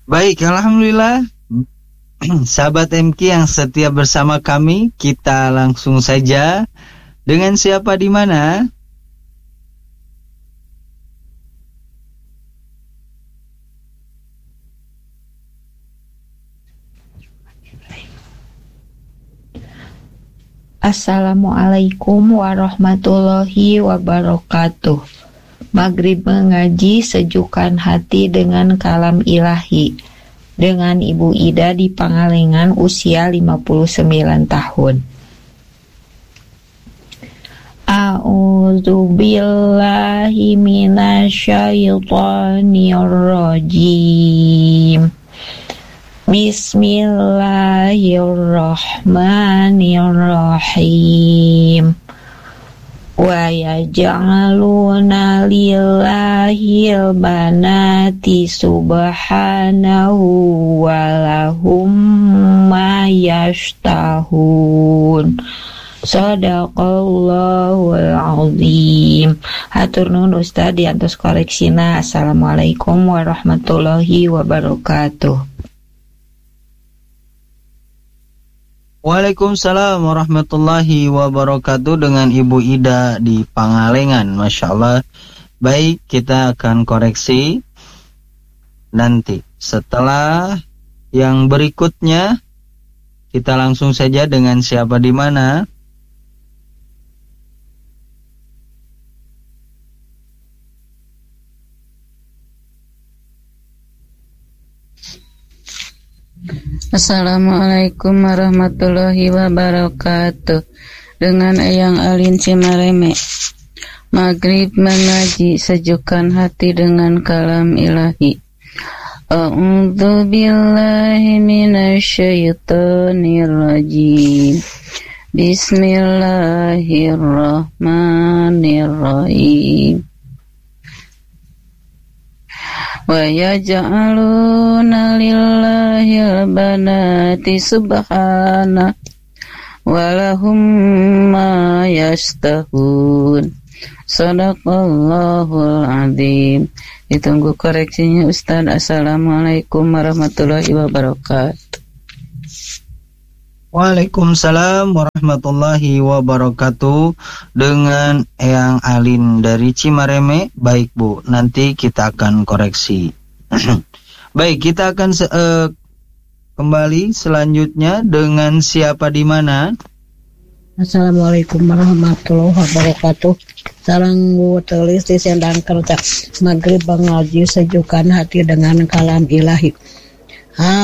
Baik, alhamdulillah. Sahabat MK yang setia bersama kami, kita langsung saja dengan siapa di mana? Assalamualaikum warahmatullahi wabarakatuh. Maghrib mengaji, sejukkan hati dengan kalam ilahi. Dengan Ibu Ida di Pangalengan, usia 59 tahun. A'udzubillahi minasyaitonir rajim. Bismillahirrahmanirrahim. Wa yaj'aluna lillahil banati subhanahu wa lahum ma yashtahun. Shadaqallahul azim. Hatur nuhun Ustaz diantos koreksina. Assalamualaikum warahmatullahi wabarakatuh. Waalaikumsalam warahmatullahi wabarakatuh, dengan Ibu Ida di Pangalengan. Masya Allah. Baik, kita akan koreksi nanti. Setelah yang berikutnya, kita langsung saja dengan siapa di mana. Assalamualaikum warahmatullahi wabarakatuh. Dengan Eyang Alin Cimareme. Maghrib mengaji, sejukkan hati dengan kalam ilahi. A'udzu billahi minasyaitonir rajim. Bismillahirrahmanirrahim. Wa yaj'aluna lillahil banati subhana wa lahum ma yashtahun. Shadaqallahul azim. Ditunggu koreksinya Ustaz. Assalamualaikum warahmatullahi wabarakatuh. Waalaikumsalam warahmatullahi wabarakatuh, dengan Eyang Alin dari Cimareme. Baik Bu, nanti kita akan koreksi. Baik, kita akan kembali selanjutnya dengan siapa di mana. Assalamualaikum warahmatullahi wabarakatuh. Sareng tulis di sendang kerja. Maghrib mengaji, sejukkan hati dengan kalam ilahi.